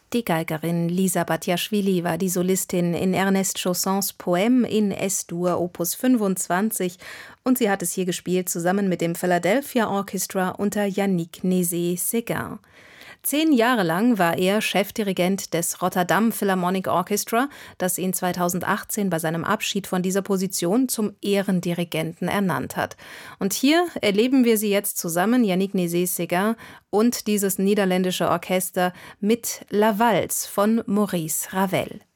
Die Geigerin Lisa Batiaschwili war die Solistin in Ernest Chaussons Poème in Es-Dur Opus 25 und sie hat es hier gespielt zusammen mit dem Philadelphia Orchestra unter Yannick Nézet-Séguin. 10 Jahre lang war er Chefdirigent des Rotterdam Philharmonic Orchestra, das ihn 2018 bei seinem Abschied von dieser Position zum Ehrendirigenten ernannt hat. Und hier erleben wir sie jetzt zusammen, Yannick Nézet-Séguin und dieses niederländische Orchester mit La Valse von Maurice Ravel.